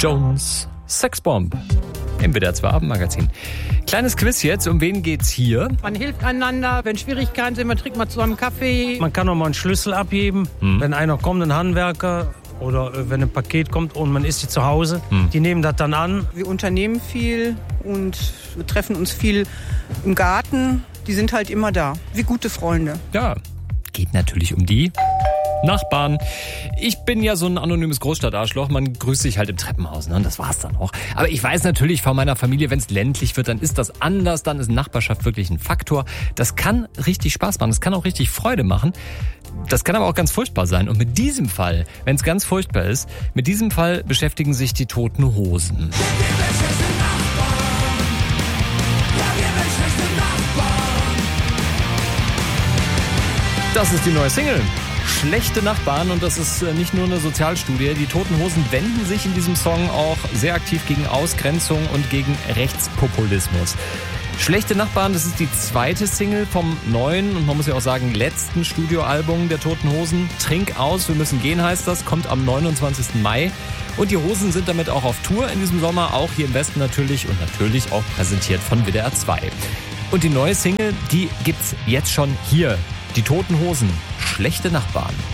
Jones, Sexbomb im WDR 2 Abendmagazin. Kleines Quiz jetzt, um wen geht's hier? Man hilft einander, wenn Schwierigkeiten sind, man trinkt mal zusammen Kaffee. Man kann auch mal einen Schlüssel abheben, wenn einer kommt, ein Handwerker oder wenn ein Paket kommt und man ist hier zu Hause. Die nehmen das dann an. Wir unternehmen viel und wir treffen uns viel im Garten. Die sind halt immer da, wie gute Freunde. Ja, geht natürlich um die Nachbarn. Ich bin ja so ein anonymes Großstadtarschloch. Man grüßt sich halt im Treppenhaus, ne? Und das war's dann auch. Aber ich weiß natürlich von meiner Familie, wenn es ländlich wird, dann ist das anders. Dann ist Nachbarschaft wirklich ein Faktor. Das kann richtig Spaß machen. Das kann auch richtig Freude machen. Das kann aber auch ganz furchtbar sein. Und mit diesem Fall, wenn es ganz furchtbar ist, mit diesem Fall beschäftigen sich die Toten Hosen. Das ist die neue Single. Schlechte Nachbarn, und das ist nicht nur eine Sozialstudie. Die Toten Hosen wenden sich in diesem Song auch sehr aktiv gegen Ausgrenzung und gegen Rechtspopulismus. Schlechte Nachbarn, das ist die zweite Single vom neuen und man muss ja auch sagen letzten Studioalbum der Toten Hosen. Trink aus, wir müssen gehen heißt das, kommt am 29. Mai. Und die Hosen sind damit auch auf Tour in diesem Sommer, auch hier im Westen natürlich und natürlich auch präsentiert von WDR 2. Und die neue Single, die gibt's jetzt schon hier. Die Toten Hosen, Schlechte Nachbarn.